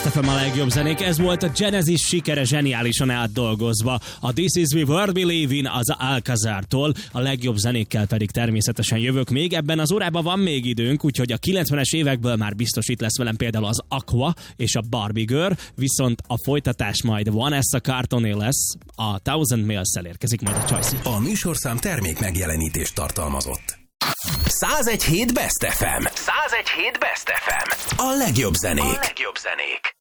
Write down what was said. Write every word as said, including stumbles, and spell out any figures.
Best ef em a legjobb zenék, ez volt a Genesis sikere zseniálisan átdolgozva. A This Is We World Believe In az Alcazar-tól, a legjobb zenékkel pedig természetesen jövök még. Ebben az órában van még időnk, úgyhogy a kilencvenes évekből már biztos itt lesz velem például az Aqua és a Barbie Girl, viszont a folytatás majd Vanessa Cartoné lesz, a Thousand Miles-szel érkezik majd a Csajci. A műsorszám termék megjelenítést tartalmazott. száz egy hét Best ef em. száz egy hét Best ef em. A legjobb zenék. A legjobb zenék.